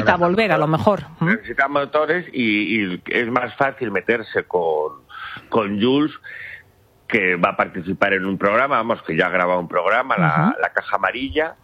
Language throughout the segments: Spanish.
necesita volver, a lo mejor. Necesita motores y es más fácil meterse con Jules, que va a participar en un programa, vamos, que ya ha grabado un programa, la Caja Amarilla,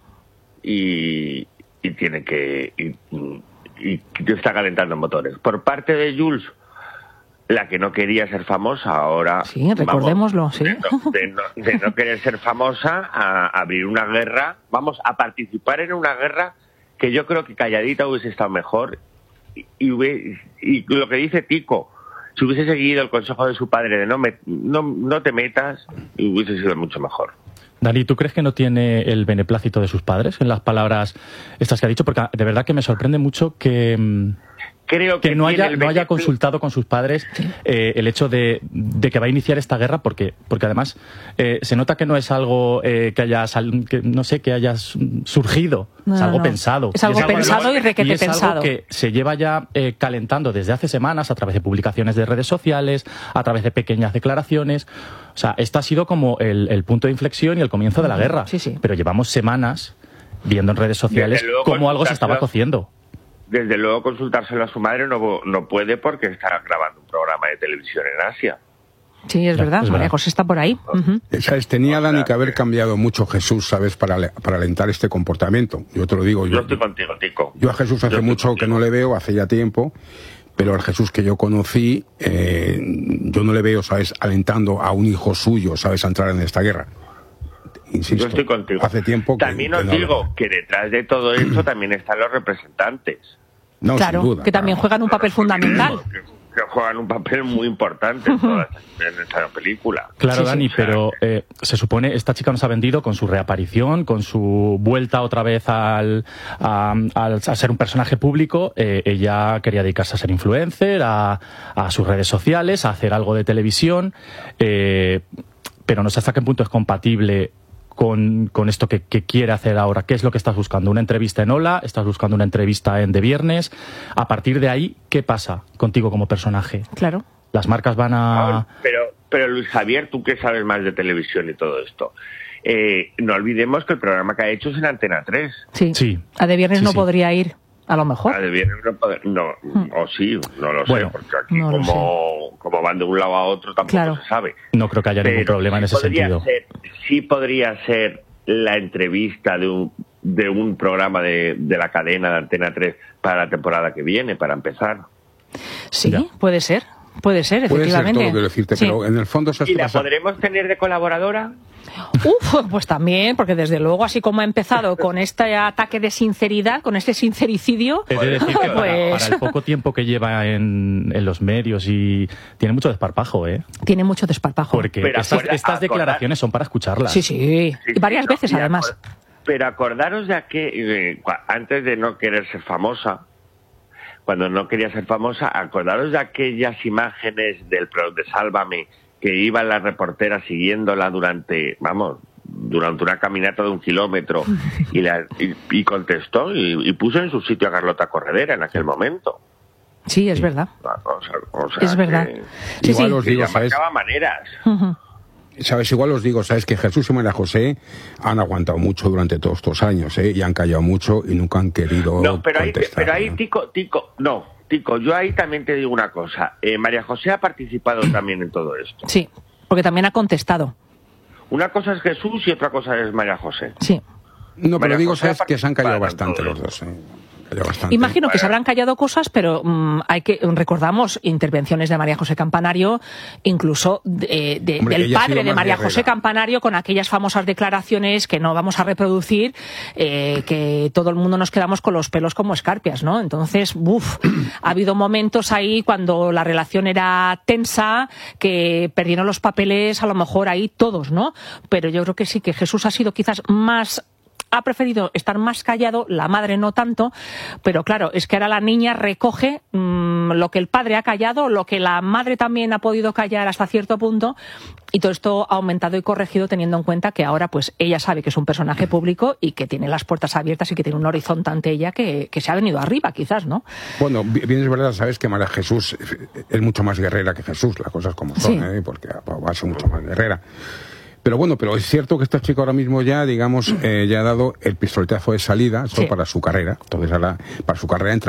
y tiene que... y está calentando motores. Por parte de Jules, la que no quería ser famosa, ahora... Sí, recordémoslo, sí. De no querer ser famosa, a abrir una guerra, vamos, a participar en una guerra que yo creo que calladita hubiese estado mejor. Y lo que dice Tico, si hubiese seguido el consejo de su padre de no te metas, hubiese sido mucho mejor. Dani, ¿tú crees que no tiene el beneplácito de sus padres en las palabras estas que ha dicho? Porque de verdad que me sorprende mucho que... Creo que no haya consultado con sus padres el hecho de que va a iniciar esta guerra, porque además se nota que no es algo que haya surgido, es algo pensado. Es algo pensado y requete pensado. Es algo que se lleva ya calentando desde hace semanas a través de publicaciones de redes sociales, a través de pequeñas declaraciones. O sea, este ha sido como el punto de inflexión y el comienzo de la guerra. Sí. Pero llevamos semanas viendo en redes sociales cómo algo se estaba cociendo. Desde luego consultárselo a su madre no puede, porque está grabando un programa de televisión en Asia. Sí, es verdad. María José está por ahí. ¿Sabes? Tenía Dani que haber cambiado mucho Jesús, ¿sabes? Para alentar este comportamiento. Yo te lo digo. Yo estoy contigo, Tico. Yo a Jesús hace mucho que no le veo, hace ya tiempo, pero al Jesús que yo conocí, yo no le veo, ¿sabes? Alentando a un hijo suyo, ¿sabes? A entrar en esta guerra. Insisto, yo estoy contigo. Hace tiempo que... También os digo que detrás de todo esto también están los representantes. No, claro, sin duda, que también juegan un papel fundamental. Que juegan un papel muy importante en esta película. Claro, Dani, pero se supone, esta chica nos ha vendido con su reaparición, con su vuelta otra vez a ser un personaje público. Ella quería dedicarse a ser influencer, a sus redes sociales, a hacer algo de televisión, pero no sé hasta qué punto es compatible con esto que quiere hacer ahora. ¿Qué es lo que estás buscando? ¿Una entrevista en Hola? ¿Estás buscando una entrevista en De Viernes? A partir de ahí, ¿qué pasa contigo como personaje? Claro. Las marcas van a... Pero Luis Javier, tú que sabes más de televisión y todo esto, no olvidemos que el programa que ha hecho es en Antena 3. Sí. A De Viernes no podría ir. A lo mejor. A De Viernes no, o sí, no lo sé, porque aquí como van de un lado a otro tampoco se sabe. No creo que haya ningún problema en ese sentido. Sí podría ser la entrevista de un programa de la cadena de Antena 3 para la temporada que viene, para empezar. Sí, puede ser, efectivamente. Puede ser todo, quiero decirte, pero en el fondo... ¿Y la podremos tener de colaboradora? Pues también, porque desde luego, así como ha empezado con este ataque de sinceridad, con este sincericidio... He de decir que para el poco tiempo que lleva en los medios, y tiene mucho desparpajo, Tiene mucho desparpajo. Porque estas declaraciones son para escucharlas. Sí. Y varias veces, además. Pero acordaros de antes de no querer ser famosa, cuando no quería ser famosa, acordaros de aquellas imágenes de Sálvame, que iban las reporteras siguiéndola durante una caminata de 1 kilómetro, y contestó y puso en su sitio a Carlota Corredera en aquel momento. Sí, es verdad. O sea, es verdad. Igual os digo, ¿sabes? Marcaba maneras. ¿Sabes? Igual os digo, ¿sabes? Que Jesús y María José han aguantado mucho durante todos estos años, y han callado mucho y nunca han querido contestar. Pero ahí, Tico, yo ahí también te digo una cosa. María José ha participado también en todo esto. Sí, porque también ha contestado. Una cosa es Jesús y otra cosa es María José. Sí. No, pero digo, ¿sabes? Que se han callado bastante los dos, Imagino que se habrán callado cosas, pero recordamos intervenciones de María José Campanario, incluso del padre de María José Campanario, con aquellas famosas declaraciones que no vamos a reproducir, que todo el mundo nos quedamos con los pelos como escarpias, ¿no? Entonces, ha habido momentos ahí cuando la relación era tensa, que perdieron los papeles a lo mejor ahí todos, ¿no? Pero yo creo que sí, que Jesús ha sido quizás ha preferido estar más callado, la madre no tanto, pero claro, es que ahora la niña recoge lo que el padre ha callado, lo que la madre también ha podido callar hasta cierto punto, y todo esto ha aumentado y corregido teniendo en cuenta que ahora pues ella sabe que es un personaje público y que tiene las puertas abiertas y que tiene un horizonte ante ella que se ha venido arriba, quizás, ¿no? Bueno, bien es verdad, sabes que María Jesús es mucho más guerrera que Jesús, las cosas como son, porque va a ser mucho más guerrera. Pero bueno, pero es cierto que esta chica ahora mismo ya, digamos, ya ha dado el pistoletazo de salida para su carrera. Entonces ahora, para su carrera,